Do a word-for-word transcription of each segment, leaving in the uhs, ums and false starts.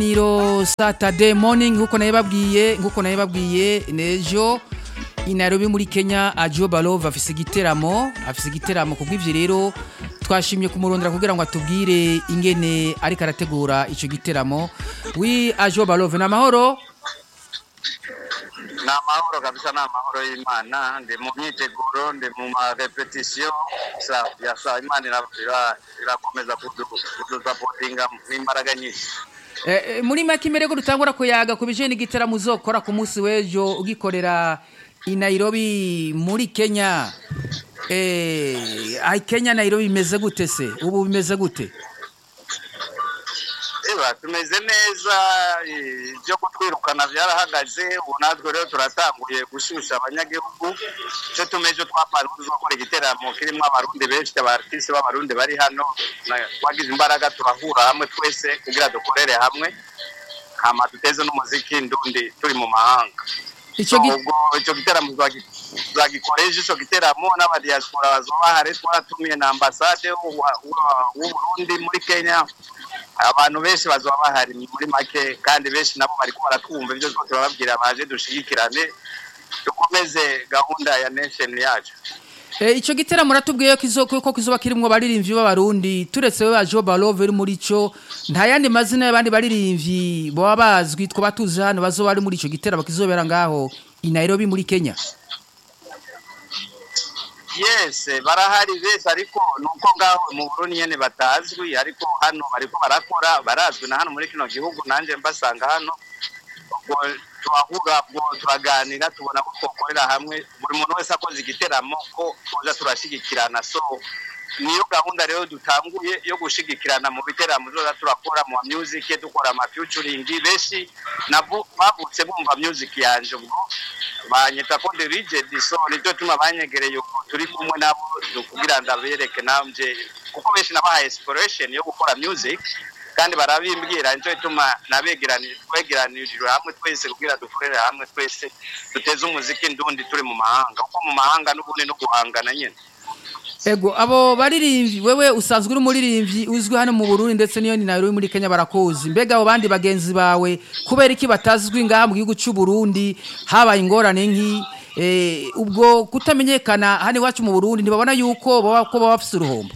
Niro Saturday morning nkuko nayibabwiye nkuko nayibabwiye nejo i Nairobi muri Kenya Ajo Balova afise igiteramo afise igiteramo kubw'ivyo rero twashimye kumurondera kugira ngo atubwire ingene ari karategura ico giteramo wi Ajo Balova na mahoro na mahoro kabisa na mahoro y'Imana ndi mu myiteguro ndi mu ma repetition sa ya sa Imana irakomeza kuduza potinga imbaraga nyinshi. Eh, muri make mbere ko dutangura kuyaga kubije n'igiteramo uzokora ku munsi wejo ugikorera i Nairobi muri Kenya. Eh, ai Kenya Nairobi imeze gute se? Ubu bimeze gute? Eba tumeze neza byo kutwirukana byarahagaze ubu natwe rero turatanguye gushusha abanyagihugu cyo tumeje twapana uzokora igiteramo kirimo abarundi benshi abartiste b'abarundi bari hano twagize imbaraga turahura hamwe twese kugira dukorere hamwe kama tuteze n'umuziki ndundi turi mu mahanga ico ico giteramo zagikoreje ico giteramo n'abadiaspora bazoba twaratumiye na ambassade w'Uburundi muri Kenya abantu benshi bazoba bahari muri make kandi benshi nabo bari ko baratwumva ibyo two turababwira baje dushigikirane dukomeze gahunda ya nation yacu. Eh ico gitera muratubwiye ko izoko ko kizoba kirimwo baririmvyi b'abarundi turetse we Ajo Balova iri muri ico nta yandi mazina y'abandi baririmvyi bo bazwi two batuze hano bazoba ari muri ico gitera bakizobera ngaho i Nairobi muri Kenya. Yes barahari bese ariko nuko ngaho mu Burundi nyene batazwi ariko hano bariko barakora barazwi na hano muri kino gihugu nanje mbasanga hano ubwo twahura bwo turaganira tubona ko twokorera hamwe buri muntu wese akoze igiteramo ko tuza turashigikirana so niyo gahunda rero dutanguye yo gushigikirana mu biteramo zoza turakora mu music dukora ama featuring beshi nabo babutse bumva music yanje ubwo banyita ko de rigid so nicyo tuma banyegereye uko turi kumwe nabo kugira ndabereke nanje kuko beshi nabaha inspiration yo gukora music kandi barabimbwira nicyo tuma nabegerani twegeranije hamwe twese kugira dukorere hamwe twese duteze umuziki ndundi turi mu mahanga kuko mu mahanga n'ubundi no guhangana nyene. Ego abo baririmvyi wewe usanzwe uri umuririmvyi uzwi hano mu Burundi ndetse niyo ni Nairobi muri Kenya barakozi mbega abo bandi bagenzi bawe kubera iki batazwi ngaha mu gihugu cy'u Burundi habaye ingorane nki eh ubwo kutamenyekana hane wacu mu Burundi ntibabona yuko baba ko baba bafise uruhombo.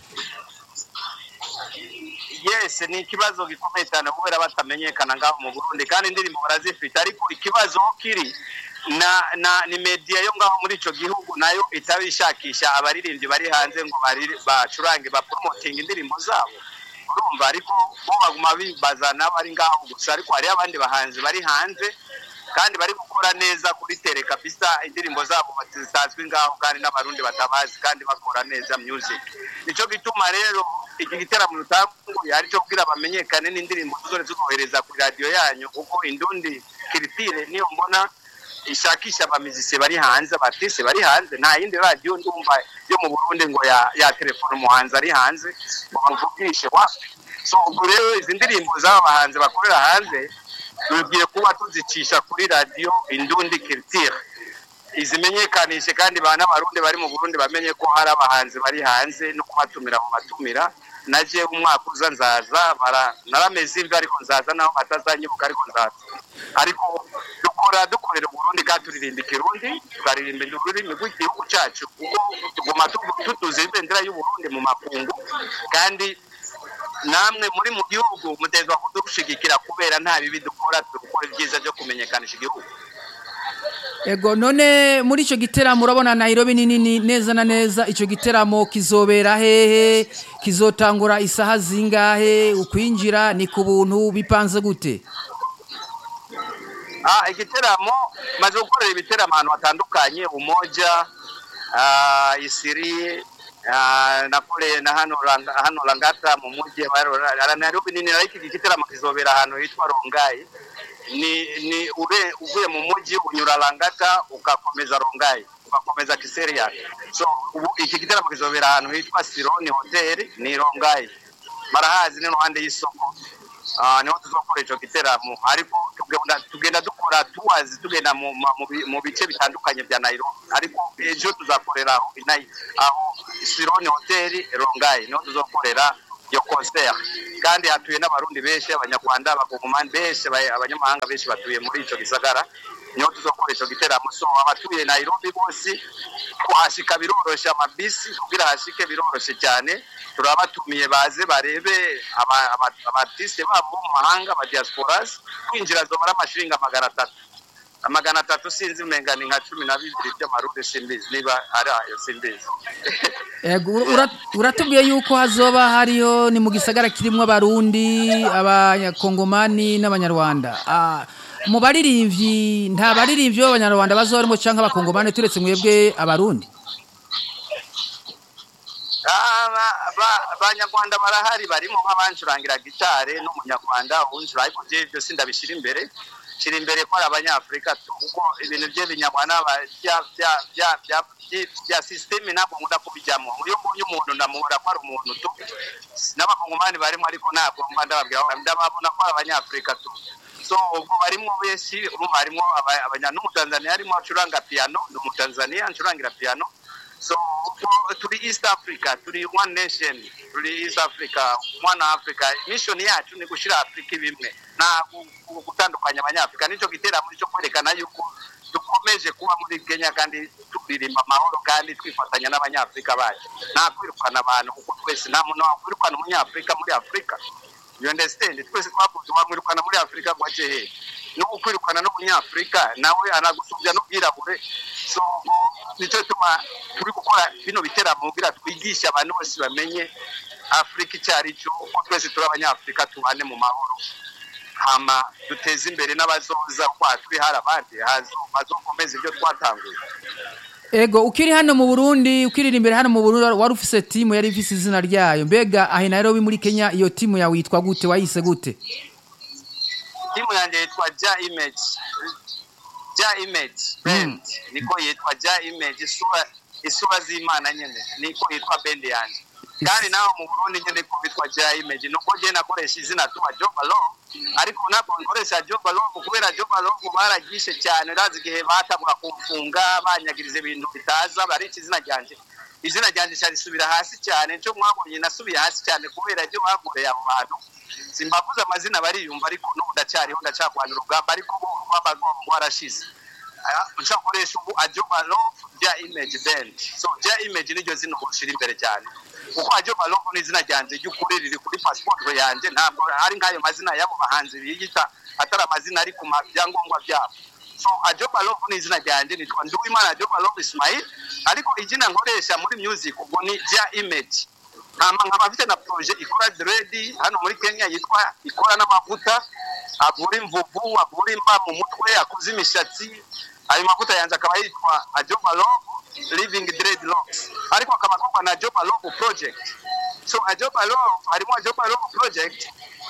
Yes ni ikibazo gikomeye cyane kubera batamenyekana ngaho mu Burundi kandi indirimbo barazifite ariko ikibazo kiri na na ni media yo ngaho muri ico gihugu nayo itabishakisha abaririmbyi bari hanze ngo bari bacurange ba promoting indirimbo zabo urumva ariko bo baguma bibazana bari ngaho gusa ariko hari abandi bahanzi bari hanze kandi bari gukora neza kuri tele kabisa indirimbo zabo batazazwe ngaho kandi n'abarundi batabazi kandi bakora neza music nico gituma rero iki giteramo rutanguye ari cyo kugira bamenyekane n'indirimbo tuzore tuzohereza ku radio yanyu kuko indundi kiritire niyo mbona ishakisha abamizise bari hanze abatise bari hanze nta yindi radio ndumva yo mu Burundi ngo ya ya telefone umuhanzi ari hanze ngo bavugishe wa so rero izi ndirimbo z'abahanzi bakorera hanze tugiye kuba tuzicisha kuri radio indundi culture izimenyekanishe kandi bana barundi bari mu Burundi bamenye ko hari abahanzi bari hanze no kubatumira mu matumira naje umwaka uza nzaza bara narameze imva ariko nzaza naho atazanyibuka ariko nzaza ariko dukora dukorera Burundi gaturirimba Kirundi baririmba ururimi rw'igihugu cyacu kuko tugoma tutuze ibendera y'u Burundi mu makungu kandi namwe muri mu gihugu mutezwa kudushigikira kubera nta bibi dukora dukora ibyiza byo kumenyekanisha igihugu. Ego none muri ico giteramo urabona Nairobi nini neza na neza ico giteramo kizobera hehe kizotangura isaha zingahe ukwinjira ni ku buntu bipanze gute? Ah igiteramo maze gukorera ibiteramo ahantu hatandukanye umoja ah isiri ah nakole na hano hano Langata mu mujyi wa Nairobi nini ariko igiteramo kizobera ahantu hitwa Rongai ni ni ure uvuye mu mujyi unyura Langata ukakomeza Rongai ukakomeza Kiseria so iki giteramo kizobera ahantu hitwa Sironi Hotel ni Rongai barahazi ni ruhande y'isoko ah niho tuzokora ico giteramo ariko tugenda dukora tuwazi tugenda mu mu bice bitandukanye bya Nairobi ariko ejo tuzakorera aho aho Sironi Hotel Rongai niho tuzokorera yo concert kandi hatuye n'abarundi benshi abanyarwanda abakongomani benshi abanyamahanga benshi batuye muri ico gisagara niho tuzokoresha giteramo so abatuye Nairobi bose kuhashika biroroshe amabisi kugira hashike biroroshe cyane turabatumiye baze barebe abartiste babo mu mahanga aba diasporas kwinjira zo bara amashiringa magana atatu amagana atatu sinzi mengani nka cumi na bibiri by'amarundi simbizi niba ari ayo simbizi yego uratubwiye yuko hazoba hariyo ni mu gisagara kirimo abarundi abanyakongomani n'abanyarwanda ah mu baririmbyi nta baririmbyi b'abanyarwanda bazorimo canka abakongomani turetse mwebwe abarundi abanyarwanda barahari barimo nk'abancurangira gitare n'umunyarwanda unjura ariko je byo sindabishira imbere kiri imbere ko abanyafrika kuko ibintu bye binyarwanda bya bya bya bya bya system nabo ngunda kubijyamo uyo umuntu ndamuhora ko ari umuntu tu n'abakongomani barimo ariko ntabwo mbanda babwira ndababona ko abanyafrika tu so ubwo barimo besi urumva harimo abanya n'umutanzania harimo acuranga piano n'umutanzania acurangira piano so turi East Africa turi one nation turi East Africa one Africa mission yacu ni gushira Afrika bimwe na gutandukanya abanyafrika nico gitera muri cyo kwerekana yuko dukomeje kuba muri Kenya kandi turirimba amahoro kandi twifatanya n'abanyafrika bacu nta kwirukana abantu kuko twese nta muntu wakwirukana umunyafrika muri Afrika you understand twese twakuze wamwirukana muri Afrika gwaje he no kwirukana n'umunyafrika nawe anagusubya no bwirabure so nico tuma turi gukora bino bitera mugira twigisha abantu bose bamenye Afrika cyari cyo ko twese turi abanyafrika tubane mu mahoro hama duteze imbere n'abazoza kwa turi hari abandi hazo bazokomeza ibyo twatanguye ego ukiri hano mu Burundi ukirira imbere hano mu Burundi wari ufise team yari ifise izina ryayo mbega ahe Nairobi muri Kenya iyo team yawe yitwa gute wayise gute team yanjye yitwa Ja Image Ja Image band niko yitwa Ja Image isuba isuba z'Imana nyene niko yitwa band yanjye kandi naho mu Burundi nyene ko bitwa Ja Image nuko je nakoresha izina tuwa Jobalo ariko nako nkoresha Jobalo kubera Jobalo baragishe cyane razi gihe batagura kumfunga banyagirize ibintu bitaza bari izina ryanje izina ryanje cyari subira hasi cyane cyo mwabonye nasubiye hasi cyane kubera ibyo bagoreye abo bantu simbavuze amazina bariyumva ariko no ndacyariho ndacyakwanira urugamba ariko bo babagongo warashize ncakoresha ubu Jobalo Ja Image band so Ja Image niryo zino gushira imbere cyane uko Jobalo ni izina ryanje ry'ukuri riri kuri passport yanjye ntabwo hari ngayo mazina yabo bahanze biyita atari amazina ari ku byangombwa byabo so Jobalo ni izina ryanje nitwa Nduwimana Jobalo Ismail ariko izina nkoresha muri music ubwo ni Ja Image kama nkabafite na projet ikora dread hano muri Kenya yitwa ikora n'amavuta avura imvuvu avura imba mu mutwe akuza imishatsi ayo mavuta yanze akaba yitwa Jobalo Living Dreadlocks ariko akaba akora na Jobalo project so Jobalo harimo Jobalo project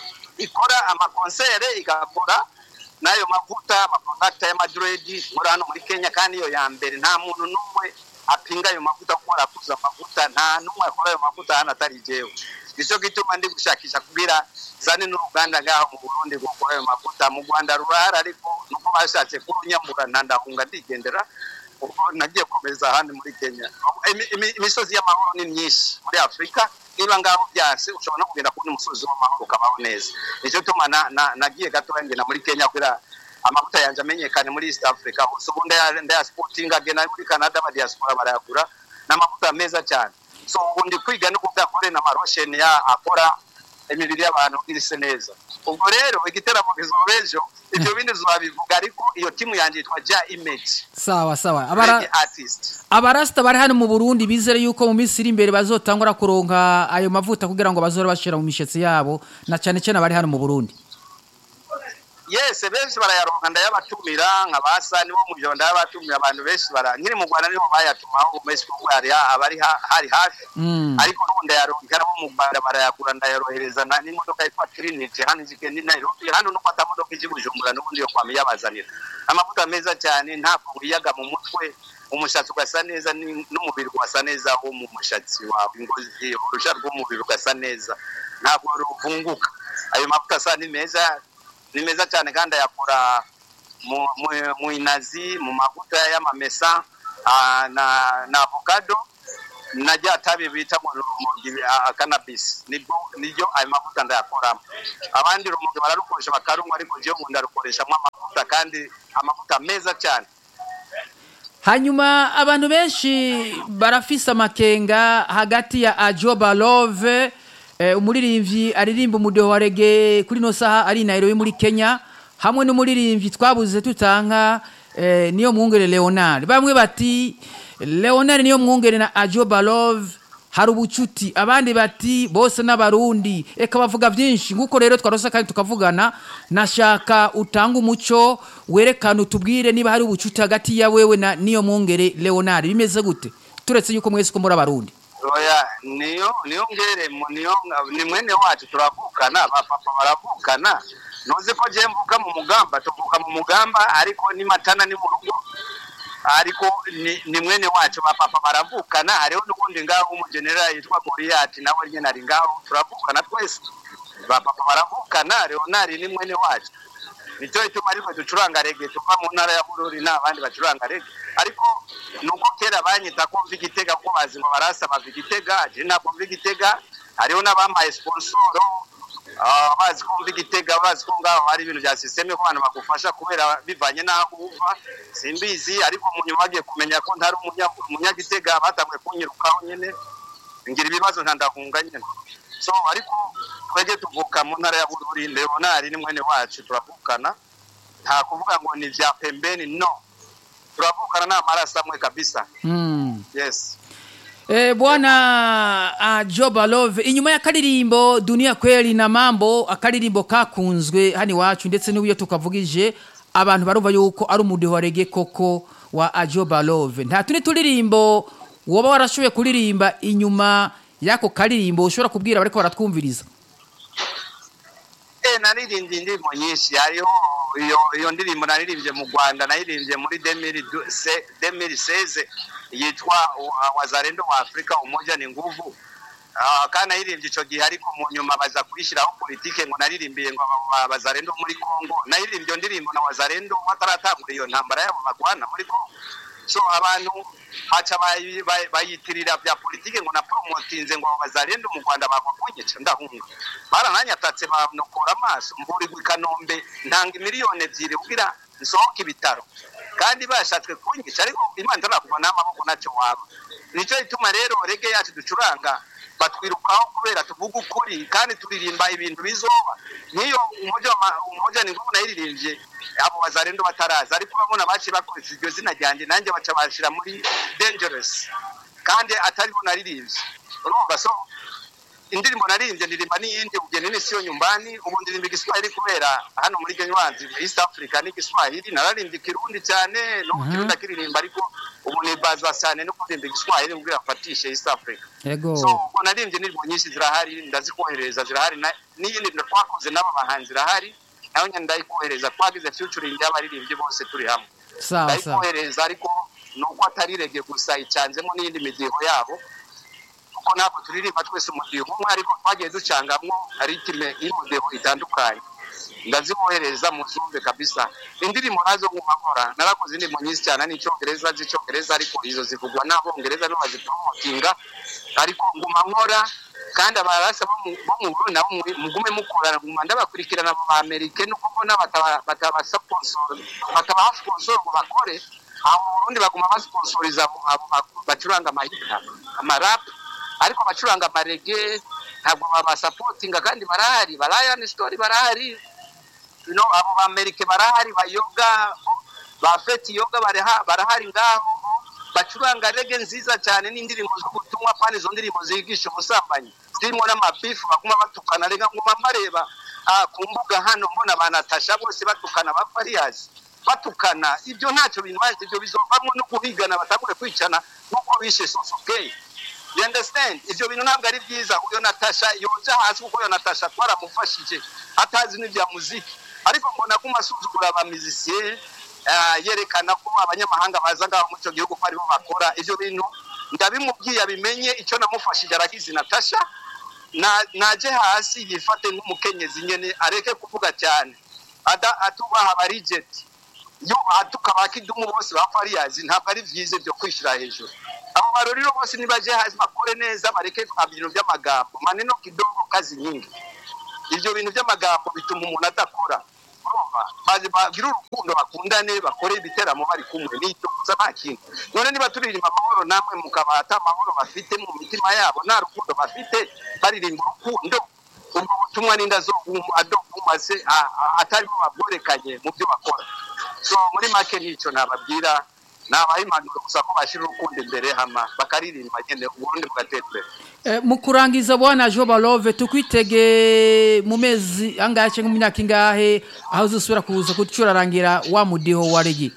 ikora ama concert igakora nayo mavuta ama product ya madread muri hano muri Kenya kandi yo ya mbere nta muntu numwe apinga ayo mavuta ko arakuza amavuta nta numwe akora ayo mavuta hano atari jewe ico gituma ndi gushakisha kubira zane n'uruganda ngaho mu Burundi gukora ayo mavuta mu Rwanda rurara ariko nuko bashatse kurunyambura ntandahunga ndigendera uko nagiye komeza handi muri Kenya imisozi y'amahoro ni myinshi muri Afrika niba ngaho byase ushobora no kugenda kubona umusozi w'amahoro ukabaho neza nico tuma nagiye gato ngena muri Kenya kugira amavuta yanje amenyekane muri East Africa ubundi ndaya sporting agena muri Canada ba diaspora barayagura n'amavuta meza cyane so ubundi kwiga no kugakore na marotion ya akora emibiri y'abantu irise neza ubwo rero igiteramo kizobejo ibyo bindi zubabivuga ariko iyo timu yanje yitwa Ja Image sawa sawa abara abarasta bari hano mu Burundi bizere yuko mu minsi iri imbere bazotangura kuronka ayo mavuta kugira ngo bazore bashira mu mishetsi yabo na cyane cyane bari hano mu Burundi yes benshi barayaronka ndayabatumira nkabasa nibo mu byo ndayabatumira abantu benshi bara nkiri mu Rwanda niho bayatumaho umesi ko hari abari hari hafi ariko n'ubundi yaronka nabo mu Rwanda barayagura ndayarohereza n'imodoka yitwa Trinity hano zigenda Nairobi hano no kwata modoka ijibujumbura n'ubundi yo kwamiye abazanira amavuta meza cyane nta kuriyaga mu mutwe umushatsi ugasa neza n'umubiri ugasa neza wo mu mushatsi wawe ingozi urusha rw'umubiri ugasa neza ntabwo ruvunguka ayo mavuta asa ni meza ni meza cyane kandi yakora mu mu inazi mu mavuta y'amamesa na na avocado najya tabi bita mu rumogi cannabis nibwo niryo ayo mavuta ndayakoramo abandi rumogi bararukoresha bakarumwa ariko je ngo ndarukoresha mu amavuta kandi amavuta meza cyane. Hanyuma abantu benshi barafisa amakenga hagati ya Ajoba Love eh, umuririmbyi aririmba umudeho wa reggae kuri no saha ari Nairobi muri Kenya hamwe n'umuririmbyi twabuze tutanka eh, niyo mwungere Leonard. Bamwe bati Leonard niyo mwungere na Ajoba Love hari ubucuti, abandi bati bose n'abarundi, eka bavuga byinshi. Nguko rero twarosa kandi tukavugana, nashaka utanga umuco werekana utubwire niba hari ubucuti hagati ya wewe na niyo mwungere Leonard bimeze gute, turetse yuko mwese ko muri abarundi. Oya niyo niyo ngere mu niyo ni mwene wacu turavukana, bapapa baravukana. Noze ko je mvuka mu mugamba, tuvuka mu mugamba ariko ni matana ni mu rugo. Ariko ni, ni mwene wacu bapapa baravukana. Hariho n'ubundi ngaho umugeneral yitwa Goliath nawe nyene ari ngaho turavukana twese. Bapapa baravukana, Leonard ni mwene wacu. Nicyo ituma ariko ducuranga reggae tuva mu ntara ya Bururi n'abandi bacuranga reggae. Ariko nuko kera banyita ko mvi Gitega ko bazi ngo barasa bavi Gitega, je ntabwo mvi Gitega. Hariho n'abamaye sponsor ah bazi ko mvi Gitega, bazi ko ngaho hari ibintu bya systeme ko abantu bagufasha kubera bivanye naho uva simbizi. Ariko mu nyuma bagiye kumenya ko ntari umunyagitega batamwe kunyirukaho nyene ngira ibibazo ntandahunga nyene. So ariko twege tuvuka mu ntara ya Bururi, Leonard ni mwene wacu turavukana, nta kuvuga ngo ni vya pembeni, no turavukana na marasa mwe kabisa. Mm. Yes. Eh, bwana Ajoba Love inyuma ya karirimbo Dunia Kweli na Mambo, akaririmbo kakunzwe hani wacu ndetse n'ubiyo tukavugije abantu barumva yuko ari umudeho wa reggae koko wa Ajoba Love. Nta tuni turirimbo woba warashoboye kuririmba inyuma yako karirimbo ushobora kubwira bariko baratwumviriza? Eh naririmbye indirimbo nyinshi, hariho iyo iyo ndirimbo naririmbye mu Rwanda, naririmbye muri deux mille seize yitwa Wazalendo wa Afrika umoja ni nguvu. Ah kana naririmbye ico gihe ariko mu nyuma baza kurishiraho politike ngo naririmbiye ngo Wazalendo muri Kongo. Naririmbye ndirimbo na Wazalendo wataratangura iyo ntambara yabo bagwana muri Kongo. So abantu hacha bayitirira bya politike ngo na promotinze ngo Wazalendo mu Rwanda bagwakunyica ndahunga. Barananyatatse banokora amaso mburi gwikanombe ntanga miliyoni ebyiri ugira nsohoka ibitaro kandi bashatswe kunyica, ariko Imana ntarakuva n'amaboko nacyo waba. Nico ituma rero reggae yacu ducuranga batwirukaho kubera tuvuga ukuri kandi turirimba ibintu bizoba. Niyo umoja umoja ni nguvu nayiririmbye abo Wazalendo bataraza, ariko babona baci bakoresha iryo zina ryanje nanjye baca bashira muri Dangerous kandi atari bo naririmbye. Urumva, so indirimbo naririmbye ndirimba n'iyindi ugene n'isiyo nyumbani. Ubu ndirimba Igiswahili kubera hano muri Kenywanzi East Africa ni Igiswahili, nararimbye Kirundi cyane no Kirundi akiririmba, ariko ubu ni bazwa cyane no kuririmba Igiswahili ubwira afatishe East Africa. Yego. So ubu naririmbye indirimbo nyinshi zirahari, ndazikohereza zirahari, n'iyindi twakoze n'aba bahanzi zirahari nayo nyine ndayikohereza. Twagize featuring y'abaririmbyi bose turi hamwe. Sawa sawa. Ndayikohereza ariko nuko atari reggae gusa icanzemo n'iyindi midiho yabo. Ko nako turirimba twese umudiho umwe, ariko twagiye ducangamwo ritme y'umudiho itandukanye. Ndazikohereza muzumve kabisa. Indirimbo nazo nk'amahora narakoze indirimbo nyinshi cyane n'icyongereza z'icyongereza, ariko izo zivugwa n'abongereza no bazipromotinga, ariko ngumamora kandi abarasa bo mu Burundi nabo mugume mukorana nguma ndabakurikirana mu Amerika nuko bona bataba sponsor bataba sponsor ngo bakore aho Burundi baguma basponsoriza abo bacuranga amahita amarap, ariko bacuranga amarege ntabwo baba supportinga kandi barahari. Barayan story barahari, you know, abo ba Amerika barahari, bayoga bafeti yoga barahari ngaho bacuranga reggae nziza cyane n'indirimbo zo gutumwa pani, zo ndirimbo zigisha ubusambanyi zirimo n'amabifu baguma batukana. Rega nguma mbareba ku mbuga hano mbona banatasha bose batukana bafariyazi batukana. Ibyo ntacyo bimaze, ibyo bizovamo no guhigana batagure kwicana nuko bishe Sosokey. You understand? Ibyo bintu ntabwo ari byiza. Uyo Natasha yoja hasi kuko yo Natasha twaramufashije atazi n'ibya muziki, ariko mbona kuma suzugura aba musiciens yerekana ko abanyamahanga baza ngaho mu cyo gihugu ko ari bo bakora ibyo bintu. Ndabimubwiye abimenye icyo namufashije arakizi Natasha na naje hasi yifate nk'umukenyezi nyene areke kuvuga cyane ada atubaha abarijeti yo atukabaki dumu bose bafariyazi. Ntabwo ari byize byo kwishira hejuru. Abo maroriro bose nibaje hasi bakore neza bareke ibintu by'amagambo maneno kidogo kazi nyingi. Ibyo bintu by'amagambo bituma umuntu adakora. Baje bagira urukundo bakundane bakore ibiteramo bari kumwe n'icyo gusa nta kintu. None niba turirimba amahoro namwe mukabata amahoro bafite mu mitima yabo nta rukundo bafite baririmba urukundo ubwo butumwa ninda zo adokumase atari mu bagorekanye mu byo bakora. So muri make nico nababwira nabayimanura gusa ko bashira urukundo imbere hama bakaririmba nyene uburundi bwatetwe. Eh, mu kurangiza bwana Joba Love tukwitege mu mezi angahe mu myaka ingahe aho uzusubira kuza kucurarangira wa mudiho wa regi?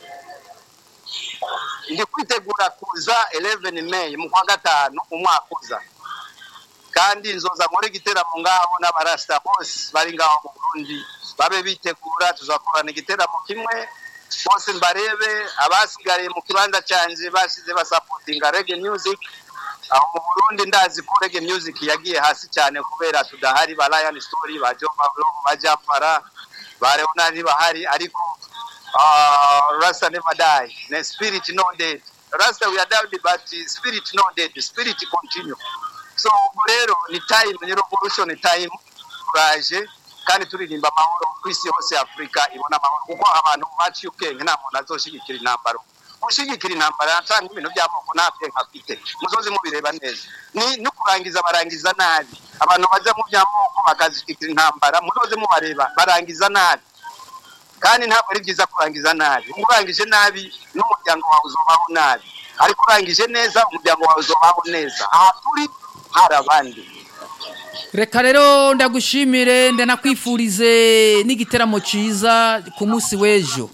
Ndi kwitegura kuza eleven May mu kwa gatanu umwaka uza. Kandi nzoza nkore igiteramo ngaho n'abarasta bose bari ngaho mu Burundi babe bitegura tuzakorana igiteramo kimwe bose mbarebe abasigariye mu kibanza cyanje basize basupportinga reggae music. Aho mu Burundi ndazi ko reggae music yagiye hasi cyane kubera tudahari ba Lion Story ba Jomba Vlog ba Jafara ba Leonard bahari ariko uh, Rasta never die, the spirit no dead. Rasta we are dead but spirit no dead, spirit continue. So rero ni time ni revolution time kuraje kandi turirimba amahoro kwisi hose Afrika ibona amahoro kuko abantu baci ukenge nta muntu azoshigikira intambaro. Ushigikira intambara cyangwa ibintu by'amoko natwe nkafite muzozi mubireba neza ni no kurangiza barangiza nabi abantu baje mu by'amoko bakazishikira intambara muzozi mubareba barangiza nabi kandi ntabwo ari byiza kurangiza nabi. Urangije nabi n'umuryango wawe uzobaho nabi ariko urangije neza umuryango wawe uzobaho neza. Aha turi harabandi. Reka rero ndagushimire ndanakwifurize n'igiteramo ciza ku munsi w'ejo.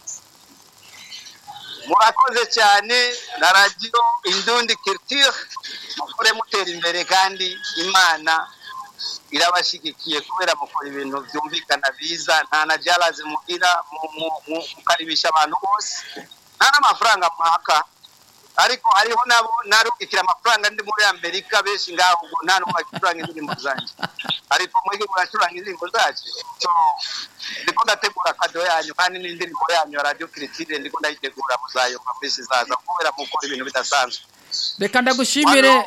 Murakoze cyane na radio Indundi Culture mukore mutera imbere kandi Imana irabashigikiye kubera mukora ibintu byumvikana biza nta na jalaze mugira mukaribisha abantu bose nta n'amafaranga mwaka ariko hariho nabo narukikira amafaranga ndi muri Amerika beshi ngaho ngo nta numwe acuranga indirimbo zanje ariko mwege muracuranga indirimbo zacu. So ndiko ndategura kado yanyu kandi n'indirimbo yanyu radio Culture ndiko ndayitegura muzayo mabesi zaza kubera mukora ibintu bidasanzwe. Reka ndagushimire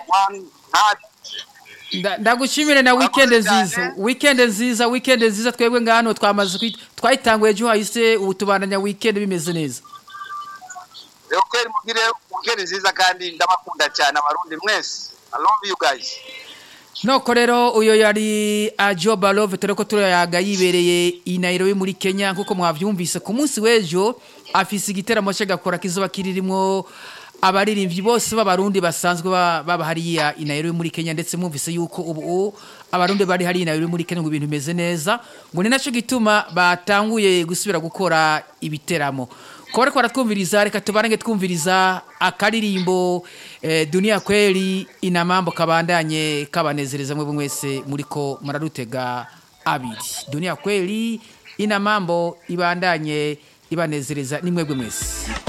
ndagushimire na weekend nziza weekend nziza weekend nziza twebwe ngano twamaze twayitanguye ejo hahise ubu tubandanya weekend bimeze neza. Okay mugire weekend nziza kandi ndabakunda cyane abarundi mwese. I love you guys. Noko rero uyo yari Joba Love tereko turayaga yibereye i Nairobi muri Kenya nkuko mwavyumvise ku munsi w'ejo afise igiteramo cyo gakora kizoba kiririmo abaririmvyi bose b'abarundi basanzwe baba hariya i Nairobi muri Kenya ndetse mwumvise yuko ubu abarundi bari hariya i Nairobi muri Kenya ngo ibintu bimeze neza ngo ni naco gituma batanguye gusubira gukora ibiteramo. Kwa reko baratwumviriza reka tubarange twumviriza akaririmbo eh, Dunia Kweli ina mambo kabandanye kabanezereza mwe mwese muriko mararutega abiri. Dunia Kweli ina mambo ibandanye ibanezereza nimwebwe mwese.